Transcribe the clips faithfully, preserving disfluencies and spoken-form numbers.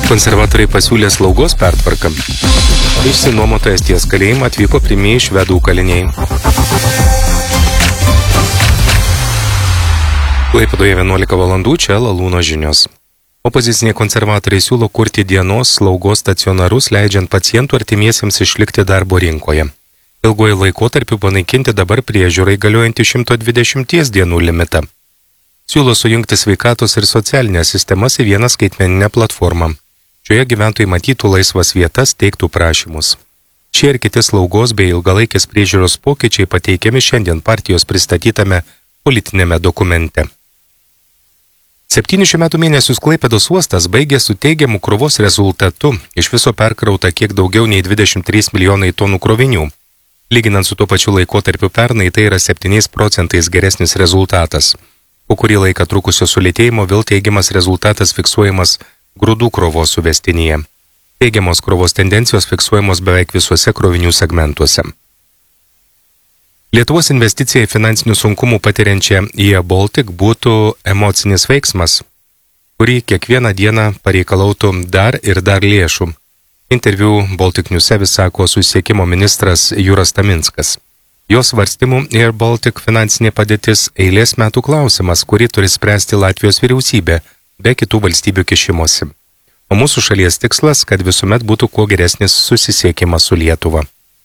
Konservatoriai pasiūlė slaugos pertvarką. Išsinuomotą Estijos kalėjimą atvyko pirmieji švedų kaliniai. Klaipėdoje vienuolika valandų, čia Lalūno žinios. Opoziciniai konservatoriai siūlo kurti dienos slaugos stacionarus, leidžiant pacientų artimiesiems išlikti darbo rinkoje. Ilgoji laikotarpiu panaikinti dabar priežiūrai galiojantį šimto dvidešimties dienų limitą. Siūlo sujungti sveikatos ir socialinės sistemas į vieną skaitmeninę platformą. Šioje gyventojai matytų laisvas vietas, teiktų prašymus. Šie ir kiti slaugos bei ilgalaikės priežiūros pokyčiai pateikiami šiandien partijos pristatytame politinėme dokumente. Septynių šių metų mėnesius Klaipėdos uostas baigė su teigiamu krovos rezultatu. Iš viso perkrauta kiek daugiau nei dvidešimt trys milijonai tonų krovinių. Lyginant su tuo pačiu laikotarpiu pernai, tai yra septyniais procentais geresnis rezultatas. Po kurį laiką trukusio sulėtėjimo vėl teigiamas rezultatas fiksuojamas grūdų krovos suvestinėje. Teigiamos krovos tendencijos fiksuojamos beveik visuose krovinių segmentuose. Lietuvos investicija į finansinių sunkumų patiriančią I A Baltic būtų emocinis veiksmas, kurį kiekvieną dieną pareikalautų dar ir dar lėšų. Interviu Baltic News'e sako susisiekimo ministras Juras Taminskas. Jos svarstymų Air Baltic finansinė padėtis eilės metų klausimas, kurį turi spręsti Latvijos vyriausybė be kitų valstybių kišimosi. O mūsų šalies tikslas, kad visuomet būtų kuo geresnis susisiekimas su Lietuva.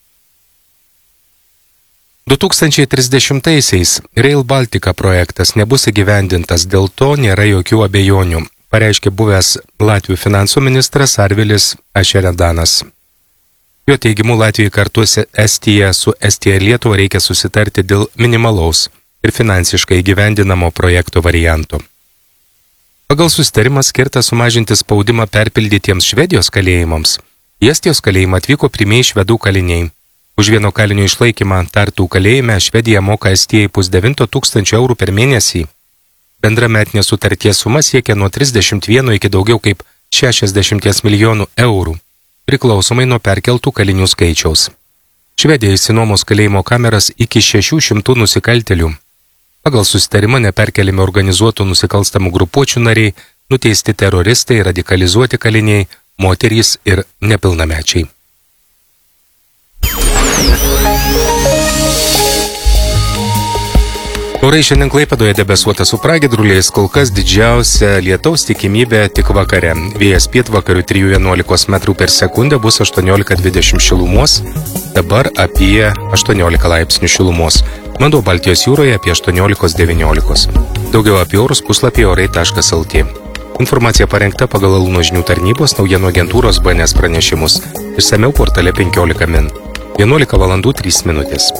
du tūkstančiai trisdešimtaisiais Rail Baltica projektas nebus įgyvendintas, dėl to nėra jokių abejonių, pareiškė buvęs Latvių finansų ministras Arvilis Ašeredanas. Jo teigimu, Latvijai kartu Estija su Estija ir Lietuva reikia susitarti dėl minimalaus ir finansiškai įgyvendinamo projekto varianto. Pagal susitarimą skirtą sumažinti spaudimą perpildytiems Švedijos kalėjimams, į Estijos kalėjimą atvyko pirmieji švedų kaliniai. Už vieno kalinio išlaikymą Tartų kalėjime Švedija moka Estijai pusdevinto tūkstančio eurų per mėnesį. Bendra metinė sutarties suma siekia nuo trisdešimt vieno iki daugiau kaip šešiasdešimties milijonų eurų, priklausomai nuo perkeltų kalinių skaičiaus. Švedija išsinuomos kalėjimo kameras iki šešių šimtų nusikaltėlių. Pagal susitarimą neperkeliami organizuotų nusikalstamų grupuočių nariai, nuteisti teroristai, radikalizuoti kaliniai, moterys ir nepilnamečiai. Orai šiandien Klaipėdoje debesuota su pragiedruliais, kol kas didžiausia lietaus tikimybė tik vakare. Vėjas pietvakarių trijų vienuolikos metrų per sekundę bus aštuoniolika dvidešimt šilumos, dabar apie aštuoniolika laipsnių šilumos. Vanduo Baltijos jūroje apie aštuoniolika devyniolika. Daugiau apie orus puslapyje orai taškas el tė. Informacija parengta pagal Lalūno žinių tarnybos naujienų agentūros B N S pranešimus. Išsamiau portale penkiolika min. vienuolika valandų trys minutės.